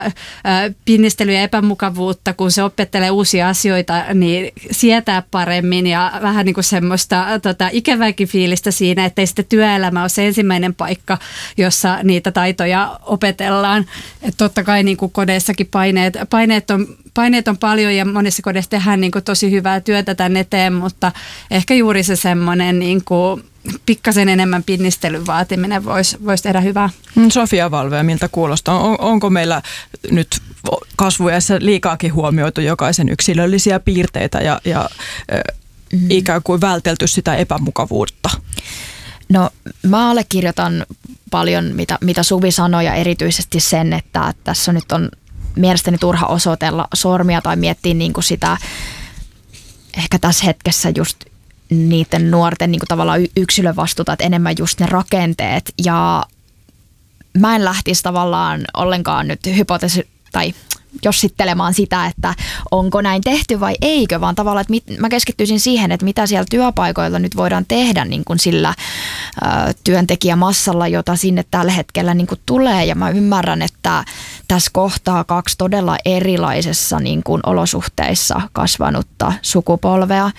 pinnistelyä ja epämukavuutta, kun se opettelee uusia asioita, niin sietää paremmin ja vähän niin kuin semmoista ikävääkin fiilistä siinä, ettei sitten työelämä ole se ensimmäinen paikka, jossa niitä taitoja opetellaan. Et totta kai niin kuin kodeissakin paineet on paljon ja monissa kodeissa tehdään niin kuin tosi hyvää työtä tänne eteen, mutta ehkä juuri se semmoinen niin kuin pikkasen enemmän pinnistelyn vaatiminen voisi tehdä hyvää. Sofia Valvea, miltä kuulostaa? Onko meillä nyt kasvuiässä liikaakin huomioitu jokaisen yksilöllisiä piirteitä ja ikään kuin vältelty sitä epämukavuutta? No mä allekirjoitan paljon, mitä Suvi sanoi ja erityisesti sen, että tässä nyt on mielestäni turha osoitella sormia tai miettiä niin kuin sitä ehkä tässä hetkessä just niiden nuorten niin kuin tavallaan yksilövastuuta, että enemmän just ne rakenteet. Ja mä en lähtisi tavallaan ollenkaan nyt tai jossittelemaan sitä, että onko näin tehty vai eikö, vaan tavallaan, että mä keskittyisin siihen, että mitä siellä työpaikoilla nyt voidaan tehdä niin kuin sillä työntekijämassalla, jota sinne tällä hetkellä niin kuin tulee. Ja mä ymmärrän, että tässä kohtaa 2 todella erilaisessa niin kuin olosuhteissa kasvanutta sukupolvea.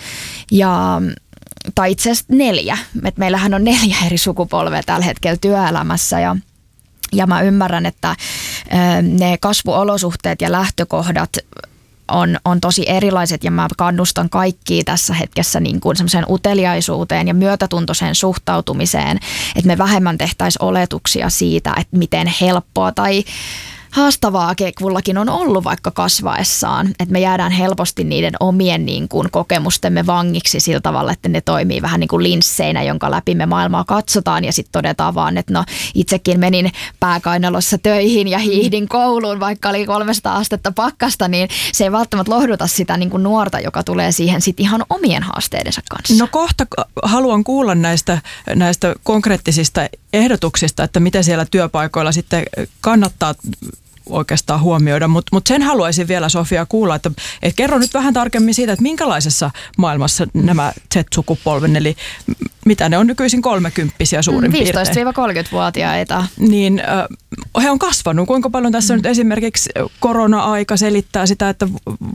Tai itse asiassa 4. Et meillähän on 4 eri sukupolvea tällä hetkellä työelämässä ja mä ymmärrän, että ne kasvuolosuhteet ja lähtökohdat on tosi erilaiset ja mä kannustan kaikkia tässä hetkessä niin kuin semmoiseen uteliaisuuteen ja myötätuntoiseen suhtautumiseen, että me vähemmän tehtäisiin oletuksia siitä, että miten helppoa tai haastavaa kullakin on ollut vaikka kasvaessaan, että me jäädään helposti niiden omien niin kuin kokemustemme vangiksi sillä tavalla, että ne toimii vähän niin kuin linsseinä, jonka läpi me maailmaa katsotaan ja sitten todetaan vaan, että no itsekin menin pääkainalossa töihin ja hiihdin kouluun, vaikka oli 300 astetta pakkasta, niin se ei välttämättä lohduta sitä niin kuin nuorta, joka tulee siihen sitten ihan omien haasteidensa kanssa. No kohta haluan kuulla näistä konkreettisista ehdotuksista, että miten siellä työpaikoilla sitten kannattaa oikeastaan huomioida, mutta sen haluaisin vielä Sofia kuulla, että kerro nyt vähän tarkemmin siitä, että minkälaisessa maailmassa nämä Z-sukupolven, eli mitä ne on nykyisin 30-vuotiaita suurin piirtein. 15-30-vuotiaita. Niin he on kasvanut. Kuinka paljon tässä nyt esimerkiksi korona-aika selittää sitä, että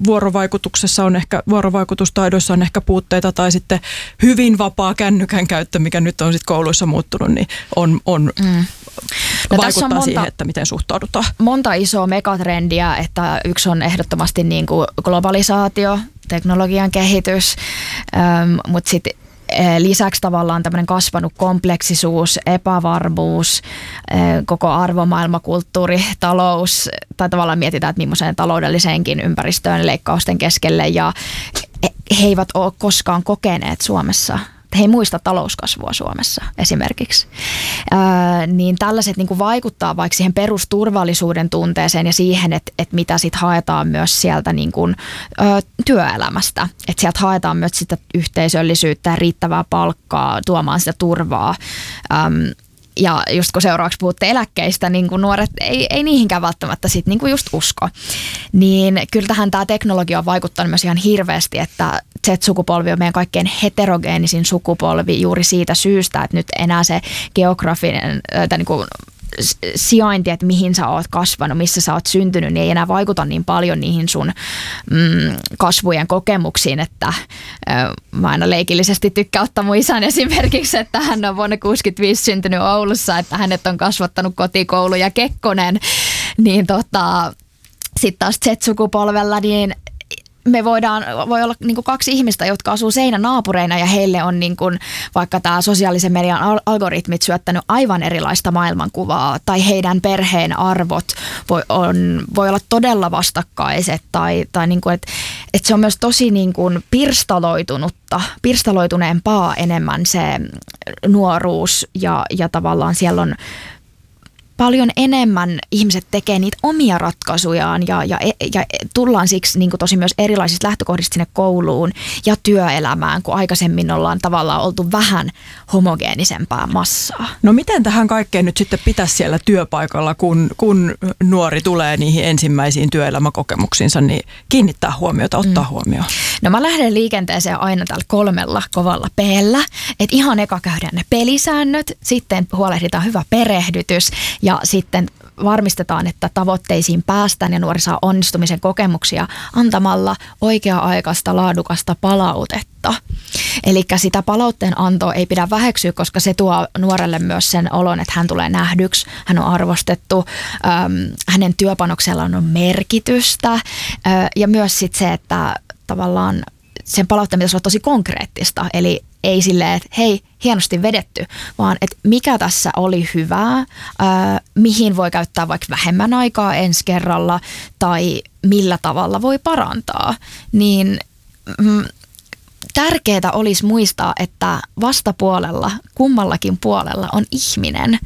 vuorovaikutustaidoissa on ehkä puutteita tai sitten hyvin vapaa kännykän käyttö, mikä nyt on sitten kouluissa muuttunut, niin vaikuttaa siihen, että miten suhtaudutaan. Monta isoa megatrendiä, että yksi on ehdottomasti niin kuin globalisaatio, teknologian kehitys, mutta sitten lisäksi tavallaan tämmöinen kasvanut kompleksisuus, epävarmuus, koko arvomaailmakulttuuri, talous, tai tavallaan mietitään, että millaiseen taloudelliseenkin ympäristöön leikkausten keskelle, ja he eivät ole koskaan kokeneet Suomessa. He ei muista talouskasvua Suomessa esimerkiksi. Niin tällaiset niin kuin vaikuttaa vaikka siihen perusturvallisuuden tunteeseen ja siihen, että mitä sit haetaan myös sieltä niin kuin, työelämästä. Että sieltä haetaan myös sitä yhteisöllisyyttä ja riittävää palkkaa, tuomaan sitä turvaa. Ja just kun seuraavaksi puhutte eläkkeistä, niin kun nuoret ei niihinkään välttämättä sit niin kuin just usko. Niin kyllähän tämä teknologia on vaikuttanut myös ihan hirveästi, että Z-sukupolvi on meidän kaikkein heterogeenisin sukupolvi juuri siitä syystä, että nyt enää se geografinen tai niin kuin sijainti, että mihin sä oot kasvanut, missä sä oot syntynyt, niin ei enää vaikuta niin paljon niihin sun kasvujen kokemuksiin, että mä aina leikillisesti tykkään ottaa mun isän esimerkiksi, että hän on vuonna 1965 syntynyt Oulussa, että hänet on kasvattanut kotikoulu ja Kekkonen, niin sitten taas Z-sukupolvella, niin me voi olla niin kuin 2 ihmistä, jotka asuu seinänaapureina ja heille on niin kuin, vaikka tämä sosiaalisen median algoritmit syöttänyt aivan erilaista maailmankuvaa tai heidän perheen arvot voi olla todella vastakkaiset tai niin kuin, että se on myös tosi niin kuin pirstaloituneempaa enemmän se nuoruus ja tavallaan siellä on paljon enemmän ihmiset tekee niitä omia ratkaisujaan ja tullaan siksi niin kuin tosi myös erilaisista lähtökohdista sinne kouluun ja työelämään, kun aikaisemmin ollaan tavallaan oltu vähän homogeenisempää massaa. No miten tähän kaikkeen nyt sitten pitäisi siellä työpaikalla, kun nuori tulee niihin ensimmäisiin työelämäkokemuksiinsa, niin kiinnittää huomiota, ottaa huomioon? No mä lähden liikenteeseen aina tällä 3 kovalla P:llä, että ihan eka käydään ne pelisäännöt, sitten huolehditaan hyvä perehdytys ja sitten varmistetaan, että tavoitteisiin päästään ja nuori saa onnistumisen kokemuksia antamalla oikea-aikaista laadukasta palautetta. Eli sitä palautteen antoa ei pidä väheksyä, koska se tuo nuorelle myös sen olon, että hän tulee nähdyksi, hän on arvostettu, hänen työpanoksellaan on merkitystä ja myös sit se, että tavallaan sen palautteen pitäisi olla tosi konkreettista, eli ei silleen, että hei, hienosti vedetty, vaan että mikä tässä oli hyvää, mihin voi käyttää vaikka vähemmän aikaa ensi kerralla tai millä tavalla voi parantaa. Niin tärkeää olisi muistaa, että vastapuolella, kummallakin puolella on ihminen,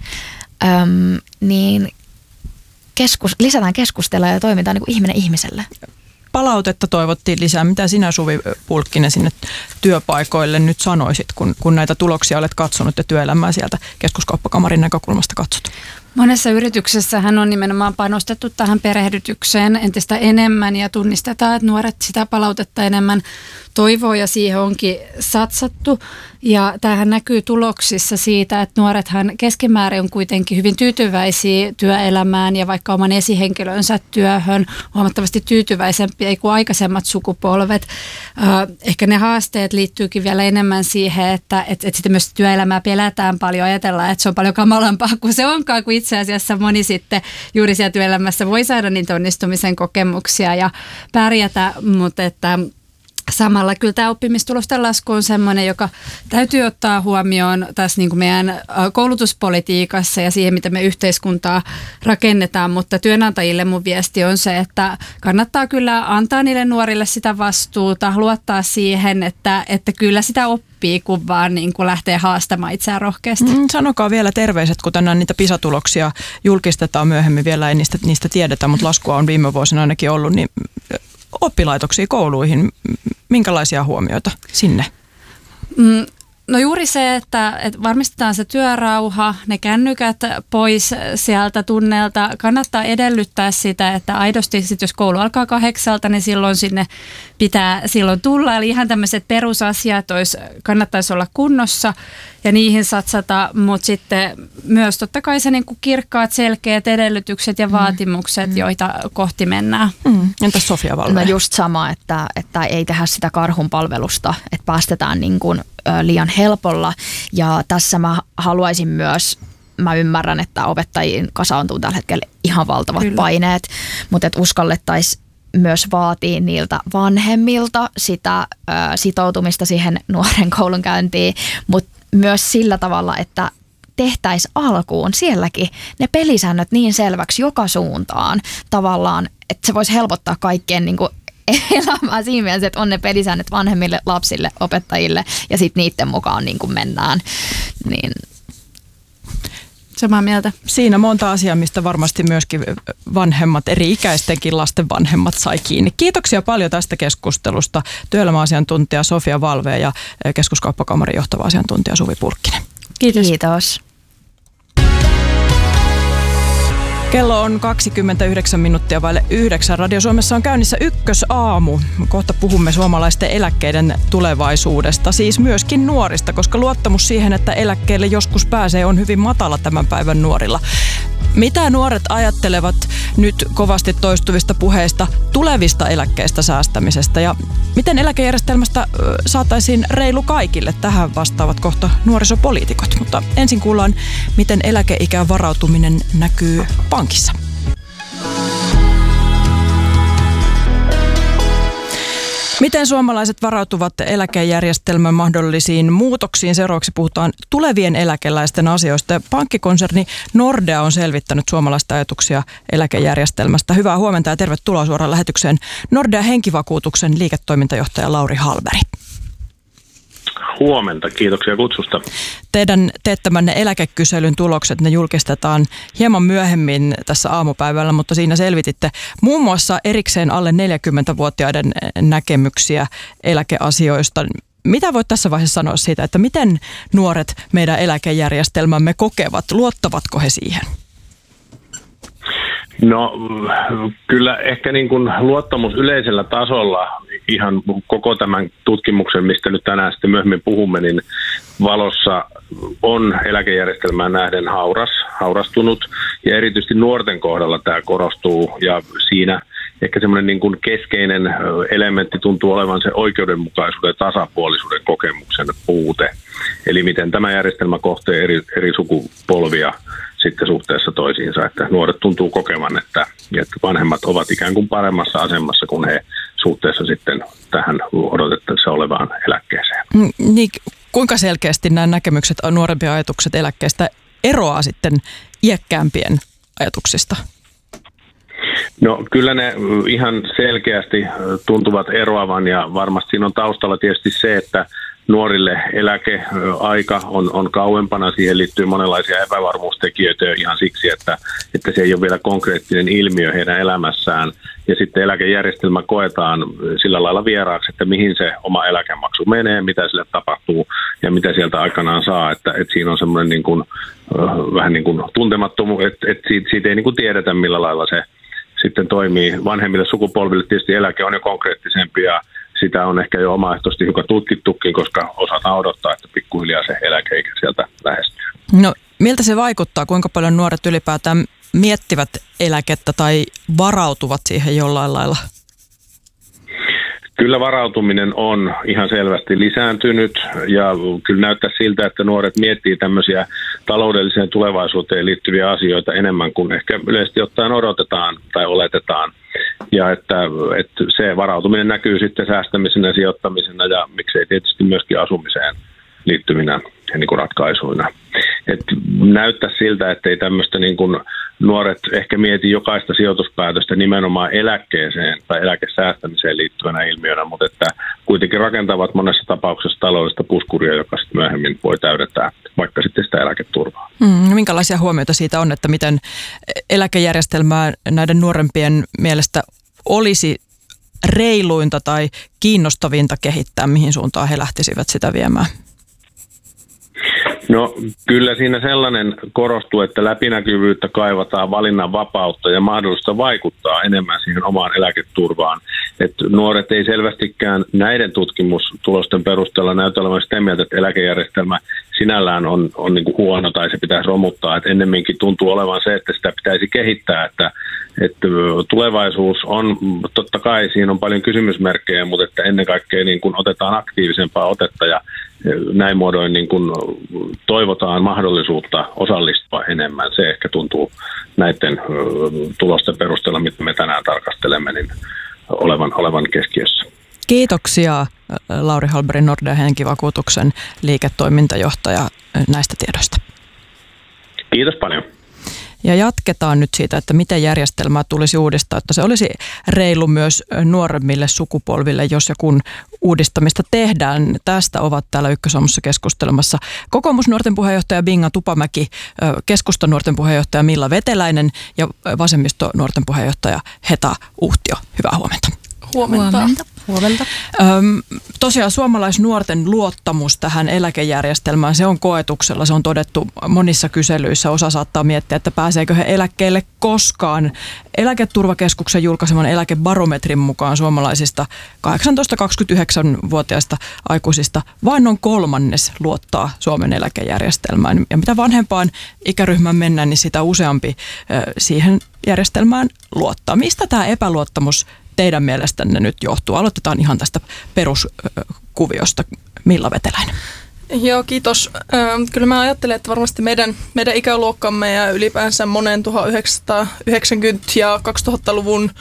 niin lisätään keskustelua ja toimitaan niin kuin ihminen ihmiselle. Palautetta toivottiin lisää. Mitä sinä, Suvi Pulkkinen, sinne työpaikoille nyt sanoisit, kun näitä tuloksia olet katsonut ja työelämää sieltä Keskuskauppakamarin näkökulmasta katsot? Monessa yrityksessähän on nimenomaan panostettu tähän perehdytykseen entistä enemmän ja tunnistetaan, että nuoret sitä palautetta enemmän toivoo ja siihen onkin satsattu. Ja tämähän näkyy tuloksissa siitä, että nuorethan keskimäärin on kuitenkin hyvin tyytyväisiä työelämään ja vaikka oman esihenkilönsä työhön huomattavasti tyytyväisempiä kuin aikaisemmat sukupolvet. Ehkä ne haasteet liittyykin vielä enemmän siihen, että sitten myös työelämää pelätään paljon, ajatellaan, että se on paljon kamalampaa kuin se onkaan, kun itse asiassa moni sitten juuri siellä työelämässä voi saada niitä onnistumisen kokemuksia ja pärjätä, mutta että samalla kyllä tämä oppimistulosten lasku on semmoinen, joka täytyy ottaa huomioon tässä niin kuin meidän koulutuspolitiikassa ja siihen, miten me yhteiskuntaa rakennetaan, mutta työnantajille mun viesti on se, että kannattaa kyllä antaa niille nuorille sitä vastuuta, luottaa siihen, että kyllä sitä oppii, kun vaan niin kuin lähtee haastamaan itseään rohkeasti. Sanokaa vielä terveiset, kun tänään niitä PISA-tuloksia julkistetaan myöhemmin, vielä ei niistä tiedetä, mutta laskua on viime vuosina ainakin ollut, niin oppilaitoksiin, kouluihin, minkälaisia huomioita sinne? No juuri se, että varmistetaan se työrauha, ne kännykät pois sieltä tunnelta. Kannattaa edellyttää sitä, että aidosti sit jos koulu alkaa 8, niin silloin sinne pitää silloin tulla. Eli ihan tämmöiset perusasiat kannattaisi olla kunnossa ja niihin satsata, mutta sitten myös totta kai se niin kuin kirkkaat, selkeät edellytykset ja vaatimukset, joita kohti mennään. Entäs Sofia Valvea? No just sama, että ei tehdä sitä karhunpalvelusta, että päästetään niin kuin liian helpolla ja tässä mä haluaisin myös, mä ymmärrän, että opettajien kasaantuu tällä hetkellä ihan valtavat paineet, mutta että uskallettaisiin myös vaatii niiltä vanhemmilta sitä sitoutumista siihen nuoren koulunkäyntiin, mutta myös sillä tavalla, että tehtäisiin alkuun sielläkin ne pelisäännöt niin selväksi joka suuntaan tavallaan, että se voisi helpottaa kaikkien niin kuin elämää siinä mielessä, että on ne pelisäännöt vanhemmille, lapsille, opettajille ja sitten niiden mukaan niin kuin mennään. Niin. Samaa mieltä. Siinä monta asiaa, mistä varmasti myöskin vanhemmat, eri ikäistenkin lasten vanhemmat sai kiinni. Kiitoksia paljon tästä keskustelusta. Työelämäasiantuntija Sofia Valvea ja Keskuskauppakamarin johtava asiantuntija Suvi Pulkkinen. Kiitos. Kiitos. Kello on 29 minuuttia vaille 9. Radio Suomessa on käynnissä Ykkösaamu. Kohta puhumme suomalaisten eläkkeiden tulevaisuudesta, siis myöskin nuorista, koska luottamus siihen, että eläkkeelle joskus pääsee, on hyvin matala tämän päivän nuorilla. Mitä nuoret ajattelevat nyt kovasti toistuvista puheista tulevista eläkkeistä säästämisestä ja miten eläkejärjestelmästä saataisiin reilu kaikille? Tähän vastaavat kohta nuorisopoliitikot, mutta ensin kuullaan, miten eläkeikään varautuminen näkyy pankissa. Miten suomalaiset varautuvat eläkejärjestelmän mahdollisiin muutoksiin? Seuraavaksi puhutaan tulevien eläkeläisten asioista. Pankkikonserni Nordea on selvittänyt suomalaista ajatuksia eläkejärjestelmästä. Hyvää huomenta ja tervetuloa suoraan lähetykseen Nordea Henkivakuutuksen liiketoimintajohtaja Lauri Hallberg. Huomenta, kiitoksia kutsusta. Teidän teettämänne eläkekyselyn tulokset, ne julkistetaan hieman myöhemmin tässä aamupäivällä, mutta siinä selvititte muun muassa erikseen alle 40-vuotiaiden näkemyksiä eläkeasioista. Mitä voit tässä vaiheessa sanoa siitä, että miten nuoret meidän eläkejärjestelmämme kokevat? Luottavatko he siihen? No kyllä ehkä niin kuin luottamus yleisellä tasolla ihan koko tämän tutkimuksen, mistä nyt tänään sitten myöhemmin puhumme, niin valossa on eläkejärjestelmään nähden haurastunut, ja erityisesti nuorten kohdalla tämä korostuu, ja siinä ehkä semmoinen niin kuin keskeinen elementti tuntuu olevan se oikeudenmukaisuuden ja tasapuolisuuden kokemuksen puute. Eli miten tämä järjestelmä kohtee eri sukupolvia sitten suhteessa toisiinsa, että nuoret tuntuu kokevan, että vanhemmat ovat ikään kuin paremmassa asemassa kuin he suhteessa sitten tähän odotettavissa olevaan eläkkeeseen. Niin, kuinka selkeästi nämä näkemykset, nuorempien ajatukset eläkkeestä eroaa sitten iäkkäämpien ajatuksista? No kyllä ne ihan selkeästi tuntuvat eroavan, ja varmasti siinä on taustalla tietysti se, että nuorille eläkeaika on kauempana. Siihen liittyy monenlaisia epävarmuustekijöitä ihan siksi, että se ei ole vielä konkreettinen ilmiö heidän elämässään. Ja sitten eläkejärjestelmä koetaan sillä lailla vieraaksi, että mihin se oma eläkemaksu menee, mitä sille tapahtuu ja mitä sieltä aikanaan saa. Että siinä on semmoinen niin kuin, vähän niin kuin tuntemattomuus, että siitä ei niin kuin tiedetä, millä lailla se sitten toimii. Vanhemmille sukupolville tietysti eläke on jo konkreettisempi, ja sitä on ehkä jo omaehtoisesti hiukan tutkittukin, koska osataan odottaa, että pikkuhiljaa se eläkeikä sieltä lähestyy. No, miltä se vaikuttaa? Kuinka paljon nuoret ylipäätään miettivät eläkettä tai varautuvat siihen jollain lailla? Kyllä varautuminen on ihan selvästi lisääntynyt, ja kyllä näyttää siltä, että nuoret miettii tämmöisiä taloudelliseen tulevaisuuteen liittyviä asioita enemmän kuin ehkä yleisesti ottaen odotetaan tai oletetaan. Ja että se varautuminen näkyy sitten säästämisenä, sijoittamisena ja miksei tietysti myöskin asumiseen liittyvinä niin kuin ratkaisuina. Näyttää siltä, että ei tämmöistä niin kuin nuoret ehkä mieti jokaista sijoituspäätöstä nimenomaan eläkkeeseen tai eläkesäästämiseen liittyvänä ilmiönä, mutta että kuitenkin rakentavat monessa tapauksessa taloudellista puskuria, joka sitten myöhemmin voi täydentää vaikka sitten sitä eläketurvaa. Minkälaisia huomioita siitä on, että miten eläkejärjestelmää näiden nuorempien mielestä olisi reiluinta tai kiinnostavinta kehittää, mihin suuntaan he lähtisivät sitä viemään? No kyllä siinä sellainen korostuu, että läpinäkyvyyttä kaivataan, valinnan vapautta ja mahdollista vaikuttaa enemmän siihen omaan eläketurvaan. Että nuoret ei selvästikään näiden tutkimustulosten perusteella näytä olevan sitä mieltä, että eläkejärjestelmä sinällään on niin kuin huono tai se pitäisi romuttaa. Että ennemminkin tuntuu olevan se, että sitä pitäisi kehittää, että tulevaisuus on, totta kai siinä on paljon kysymysmerkkejä, mutta että ennen kaikkea niin kuin otetaan aktiivisempaa otetta ja näin muodoin niin kuin toivotaan mahdollisuutta osallistua enemmän. Se ehkä tuntuu näiden tulosten perusteella, mitä me tänään tarkastelemme, niin olevan keskiössä. Kiitoksia Lauri Hallberg, Nordea Henkivakuutuksen liiketoimintajohtaja, näistä tiedoista. Kiitos paljon. Ja jatketaan nyt siitä, että miten järjestelmää tulisi uudistaa, että se olisi reilu myös nuoremmille sukupolville, jos ja kun uudistamista tehdään. Tästä ovat täällä Ykkösaamussa keskustelemassa kokoomusnuorten puheenjohtaja Binga Tupamäki, keskustan nuorten puheenjohtaja Milla Veteläinen ja vasemmistonuorten puheenjohtaja Heta Uhtio. Hyvää huomenta. Huomenta. Tosiaan suomalaisnuorten luottamus tähän eläkejärjestelmään, se on koetuksella, se on todettu monissa kyselyissä. Osa saattaa miettiä, että pääseekö he eläkkeelle koskaan. Eläketurvakeskuksen julkaiseman eläkebarometrin mukaan suomalaisista 18-29-vuotiaista aikuisista vain noin kolmannes luottaa Suomen eläkejärjestelmään. Ja mitä vanhempaan ikäryhmään mennään, niin sitä useampi siihen järjestelmään luottaa. Mistä tämä epäluottamus teidän mielestänne nyt johtuu? Aloitetaan ihan tästä peruskuviosta. Milla Veteläinen. Joo, kiitos. Kyllä mä ajattelen, että varmasti meidän ikäluokkamme ja ylipäänsä monen 1990- ja 2000-luvun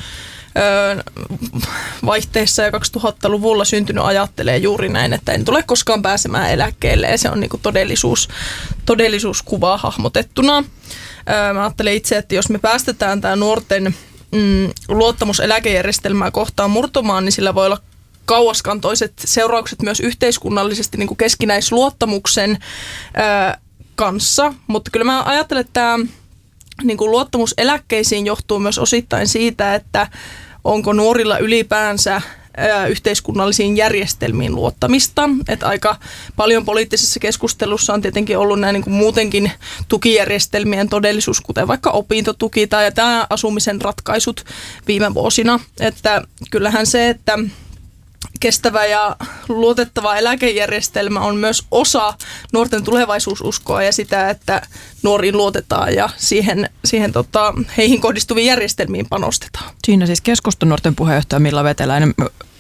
vaihteessa ja 2000-luvulla syntynyt ajattelee juuri näin, että en tule koskaan pääsemään eläkkeelle, ja se on niin kuin todellisuuskuvaa hahmotettuna. Mä ajattelen itse, että jos me päästetään tämä nuorten luottamus eläkejärjestelmää kohtaan murtumaan, niin sillä voi olla kauaskantoiset seuraukset myös yhteiskunnallisesti niin kuin keskinäisluottamuksen kanssa. Mutta kyllä mä ajattelen, että tämä niin kuin luottamus eläkkeisiin johtuu myös osittain siitä, että onko nuorilla ylipäänsä yhteiskunnallisiin järjestelmiin luottamista. Että aika paljon poliittisessa keskustelussa on tietenkin ollut nämä niin kuin muutenkin tukijärjestelmien todellisuus, kuten vaikka opintotuki tai tämä asumisen ratkaisut viime vuosina. Että kyllähän se, että kestävä ja luotettava eläkejärjestelmä on myös osa nuorten tulevaisuususkoa ja sitä, että nuoriin luotetaan ja heihin kohdistuviin järjestelmiin panostetaan. Siinä siis keskustan nuorten puheenjohtaja Milla Veteläinen,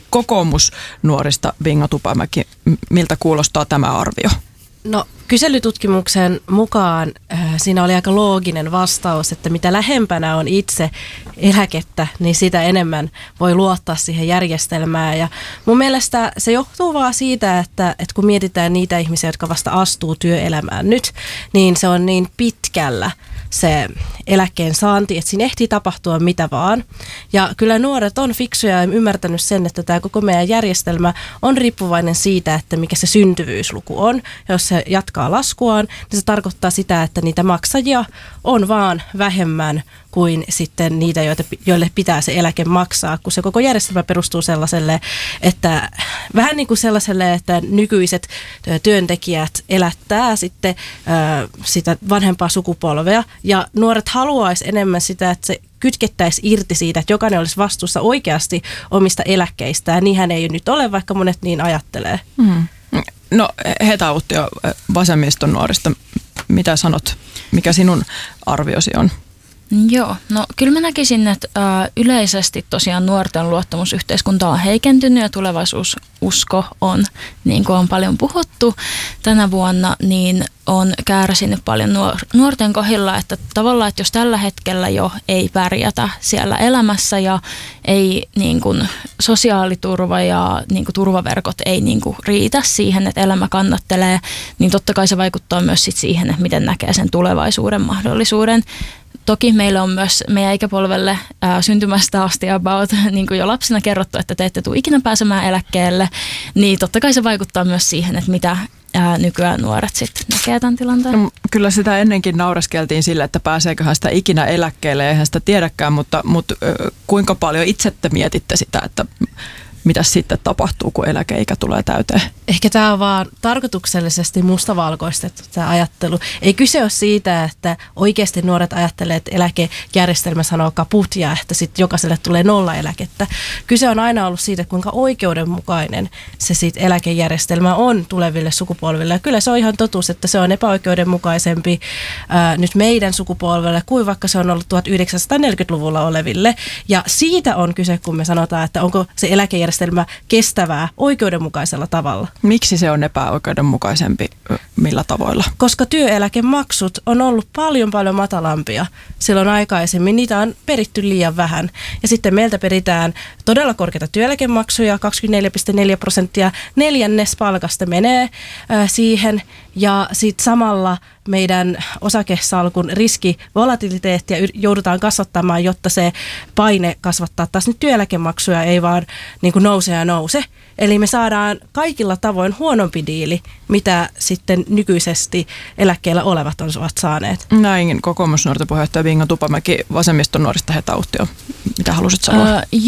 kokoomusnuorista Vinga Tupamäki. Miltä kuulostaa tämä arvio? No kyselytutkimuksen mukaan siinä oli aika looginen vastaus, että mitä lähempänä on itse eläkettä, niin sitä enemmän voi luottaa siihen järjestelmään. Ja mun mielestä se johtuu vaan siitä, että kun mietitään niitä ihmisiä, jotka vasta astuu työelämään nyt, niin se on niin pitkällä se eläkkeen saanti, että siinä ehtii tapahtua mitä vaan. Ja kyllä nuoret on fiksuja ja ymmärtänyt sen, että tämä koko meidän järjestelmä on riippuvainen siitä, että mikä se syntyvyysluku on. Ja jos se jatkaa laskuaan, niin se tarkoittaa sitä, että niitä maksajia on vaan vähemmän kuin sitten niitä, joille pitää se eläke maksaa, kun se koko järjestelmä perustuu sellaiselle, että vähän niin kuin sellaiselle, että nykyiset työntekijät elättää sitten sitä vanhempaa sukupolvea ja nuoret haluaisi enemmän sitä, että se kytkettäisiin irti siitä, että jokainen olisi vastuussa oikeasti omista eläkkeistään. Niinhän ei nyt ole, vaikka monet niin ajattelee. Mm. No Heta Auttio vasemmiston nuorista, mitä sanot, mikä sinun arviosi on? Joo, no kyllä mä näkisin, että yleisesti tosiaan nuorten luottamus yhteiskuntaan on heikentynyt ja tulevaisuususko on, niin kuin on paljon puhuttu tänä vuonna, niin on kärsinyt paljon nuorten kohdilla, että tavallaan, että jos tällä hetkellä jo ei pärjätä siellä elämässä ja ei niin kuin sosiaaliturva ja niin kuin turvaverkot ei niin kuin riitä siihen, että elämä kannattelee, niin totta kai se vaikuttaa myös sit siihen, että miten näkee sen tulevaisuuden mahdollisuuden. Toki meillä on myös meidän ikäpolvelle syntymästä asti about niin kuin jo lapsena kerrottu, että te ette tule ikinä pääsemään eläkkeelle, niin totta kai se vaikuttaa myös siihen, että mitä nykyään nuoret sitten näkee tämän tilanteen. No, kyllä sitä ennenkin naureskeltiin sille, että pääseeköhän sitä ikinä eläkkeelle, eihän sitä tiedäkään, mutta kuinka paljon itse te mietitte sitä, että mitä sitten tapahtuu, kun eläkeikä tulee täyteen? Ehkä tämä on vaan tarkoituksellisesti mustavalkoistettu tämä ajattelu. Ei kyse ole siitä, että oikeasti nuoret ajattelee, että eläkejärjestelmä sanoo kaput ja että sitten jokaiselle tulee 0 eläkettä. Kyse on aina ollut siitä, kuinka oikeudenmukainen se sitten eläkejärjestelmä on tuleville sukupolville. Ja kyllä se on ihan totuus, että se on epäoikeudenmukaisempi nyt meidän sukupolvelle kuin vaikka se on ollut 1940-luvulla oleville. Ja siitä on kyse, kun me sanotaan, että onko se eläkejärjestelmä kestävää oikeudenmukaisella tavalla. Miksi se on epäoikeudenmukaisempi? Millä tavoilla? Koska työeläkemaksut on ollut paljon matalampia silloin aikaisemmin. Niitä on peritty liian vähän. Ja sitten meiltä peritään todella korkeita työeläkemaksuja, 24,4%. 1/4 palkasta menee siihen. Ja sitten samalla meidän osakesalkun riskivolatiliteettia joudutaan kasvattamaan, jotta se paine kasvattaa taas nyt työeläkemaksuja ei vaan niin kuin nouse. Eli me saadaan kaikilla tavoin huonompi diili, mitä sitten nykyisesti eläkkeellä olevat ovat saaneet. Näin kokoomusnuorten puheenjohtaja Vinga Tupamäki, vasemmiston nuorista Heta Auttio. Mitä halusit sanoa?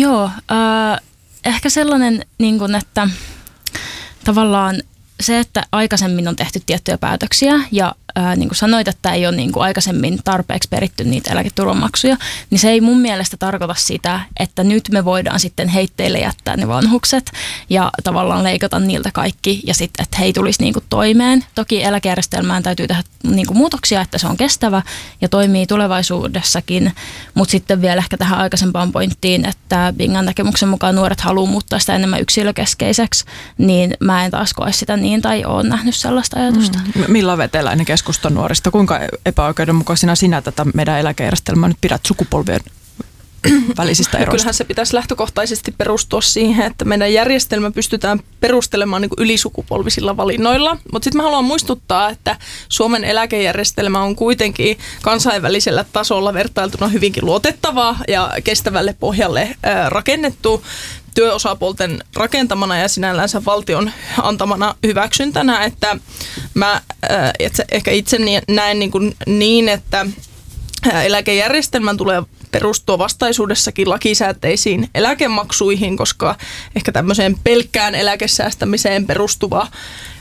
Ehkä sellainen, niin kuin, että tavallaan se, että aikaisemmin on tehty tiettyjä päätöksiä ja niin kuin sanoit, että ei ole niin kuin aikaisemmin tarpeeksi peritty niitä eläketurvamaksuja, niin se ei mun mielestä tarkoita sitä, että nyt me voidaan sitten heitteille jättää ne vanhukset ja tavallaan leikata niiltä kaikki ja sitten, että he ei tulisi niin kuin toimeen. Toki eläkejärjestelmään täytyy tehdä niin kuin muutoksia, että se on kestävä ja toimii tulevaisuudessakin, mutta sitten vielä ehkä tähän aikaisempaan pointtiin, että Bingan näkemyksen mukaan nuoret haluaa muuttaa sitä enemmän yksilökeskeiseksi, niin mä en taas koe sitä niin tai ole nähnyt sellaista ajatusta. Milla Veteläinen keskustan nuorista, kuinka epäoikeudenmukaisina sinä tätä meidän eläkejärjestelmää nyt pidät sukupolvien välisistä eroista? Kyllähän se pitäisi lähtökohtaisesti perustua siihen, että meidän järjestelmä pystytään perustelemaan niin kuin ylisukupolvisilla valinnoilla. Mutta sitten mä haluan muistuttaa, että Suomen eläkejärjestelmä on kuitenkin kansainvälisellä tasolla vertailtuna hyvinkin luotettavaa ja kestävälle pohjalle rakennettu työosapuolten rakentamana ja sinällänsä valtion antamana hyväksyntänä, että mä ehkä itse näen niin, että eläkejärjestelmän tulee perustua vastaisuudessakin lakisääteisiin eläkemaksuihin, koska ehkä tämmöiseen pelkkään eläkesäästämiseen perustuva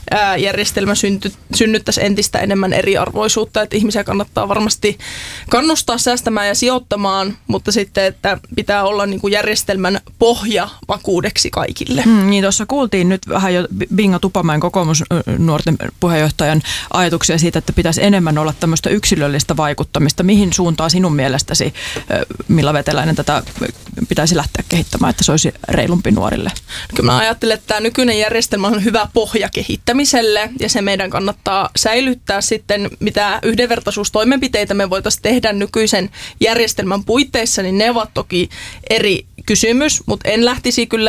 järjestelmä synnyttäisi entistä enemmän eriarvoisuutta, että ihmisiä kannattaa varmasti kannustaa säästämään ja sijoittamaan, mutta sitten, että pitää olla niin kuin järjestelmän pohja vakuudeksi kaikille. Niin tuossa kuultiin nyt vähän jo Binga Tupamäen kokoomusnuorten puheenjohtajan ajatuksia siitä, että pitäisi enemmän olla tämmöistä yksilöllistä vaikuttamista. Mihin suuntaan sinun mielestäsi, Milla Veteläinen, tätä pitäisi lähteä kehittämään, että se olisi reilumpi nuorille? Kyllä mä ajattelen, että tämä nykyinen järjestelmä on hyvä pohja kehittämiselle ja se meidän kannattaa säilyttää sitten, mitä yhdenvertaisuustoimenpiteitä me voitaisiin tehdä nykyisen järjestelmän puitteissa, niin ne ovat toki eri kysymys, mutta en lähtisi kyllä